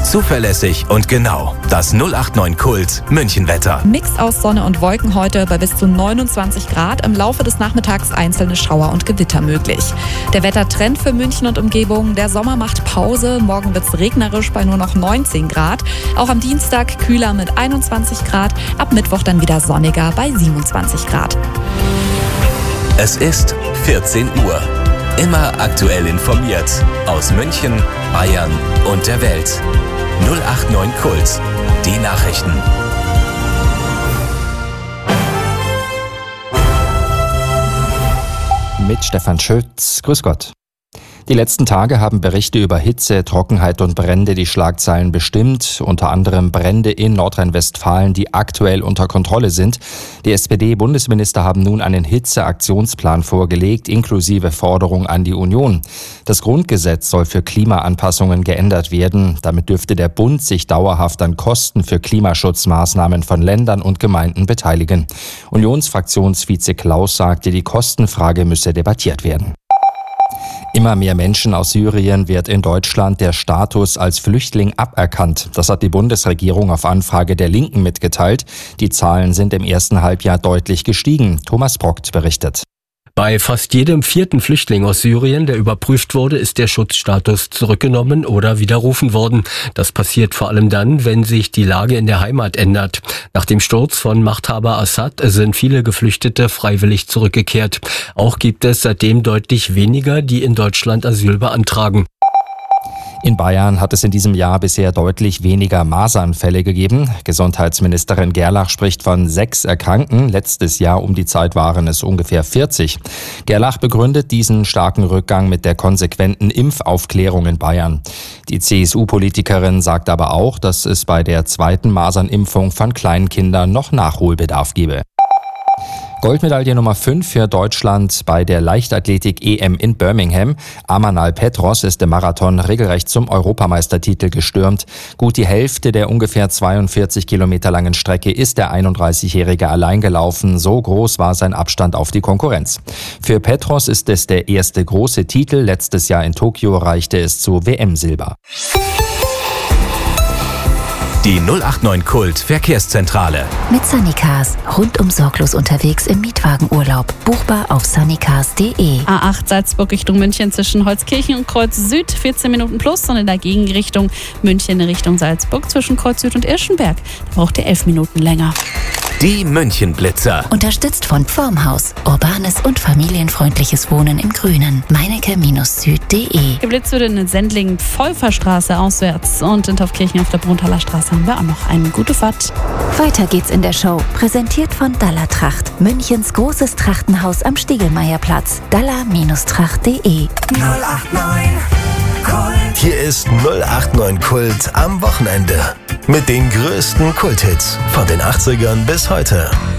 Zuverlässig und genau. Das 089 Kult Münchenwetter. Mix aus Sonne und Wolken heute bei bis zu 29 Grad. Im Laufe des Nachmittags einzelne Schauer und Gewitter möglich. Der Wettertrend für München und Umgebung. Der Sommer macht Pause. Morgen wird es regnerisch bei nur noch 19 Grad. Auch am Dienstag kühler mit 21 Grad. Ab Mittwoch dann wieder sonniger bei 27 Grad. Es ist 14 Uhr. Immer aktuell informiert. Aus München, Bayern und der Welt. 089 Kult. Die Nachrichten. Mit Stefan Schütz. Grüß Gott. Die letzten Tage haben Berichte über Hitze, Trockenheit und Brände die Schlagzeilen bestimmt. Unter anderem Brände in Nordrhein-Westfalen, die aktuell unter Kontrolle sind. Die SPD-Bundesminister haben nun einen Hitzeaktionsplan vorgelegt, inklusive Forderung an die Union. Das Grundgesetz soll für Klimaanpassungen geändert werden. Damit dürfte der Bund sich dauerhaft an Kosten für Klimaschutzmaßnahmen von Ländern und Gemeinden beteiligen. Unionsfraktionsvize Klaus sagte, die Kostenfrage müsse debattiert werden. Immer mehr Menschen aus Syrien wird in Deutschland der Status als Flüchtling aberkannt. Das hat die Bundesregierung auf Anfrage der Linken mitgeteilt. Die Zahlen sind im ersten Halbjahr deutlich gestiegen. Thomas Brockt berichtet. Bei fast jedem vierten Flüchtling aus Syrien, der überprüft wurde, ist der Schutzstatus zurückgenommen oder widerrufen worden. Das passiert vor allem dann, wenn sich die Lage in der Heimat ändert. Nach dem Sturz von Machthaber Assad sind viele Geflüchtete freiwillig zurückgekehrt. Auch gibt es seitdem deutlich weniger, die in Deutschland Asyl beantragen. In Bayern hat es in diesem Jahr bisher deutlich weniger Masernfälle gegeben. Gesundheitsministerin Gerlach spricht von 6 Erkrankten. Letztes Jahr um die Zeit waren es ungefähr 40. Gerlach begründet diesen starken Rückgang mit der konsequenten Impfaufklärung in Bayern. Die CSU-Politikerin sagt aber auch, dass es bei der zweiten Masernimpfung von Kleinkindern noch Nachholbedarf gebe. Goldmedaille Nummer 5 für Deutschland bei der Leichtathletik-EM in Birmingham. Amanal Petros ist im Marathon regelrecht zum Europameistertitel gestürmt. Gut die Hälfte der ungefähr 42 Kilometer langen Strecke ist der 31-Jährige allein gelaufen. So groß war sein Abstand auf die Konkurrenz. Für Petros ist es der erste große Titel. Letztes Jahr in Tokio reichte es zu WM-Silber. Die 089 Kult Verkehrszentrale. Mit Sunnycars. Rundum sorglos unterwegs im Mietwagenurlaub. Buchbar auf sunnycars.de. A8 Salzburg Richtung München zwischen Holzkirchen und Kreuz Süd 14 Minuten plus und in der Gegenrichtung München Richtung Salzburg zwischen Kreuz Süd und Irschenberg. Da braucht ihr 11 Minuten länger. Die Münchenblitzer. Unterstützt von Formhaus. Urbanes und familienfreundliches Wohnen im Grünen. Meinecke-süd.de. Geblitzt wird in Sendling-Pfeuferstraße auswärts und in Taufkirchen auf der Bruntaler Straße haben wir auch noch eine gute Fahrt. Weiter geht's in der Show. Präsentiert von Dalla Tracht. Münchens großes Trachtenhaus am Stiegelmeierplatz. dalla-tracht.de. 089 Kult. Hier ist 089 Kult am Wochenende. Mit den größten Kulthits von den 80ern bis heute.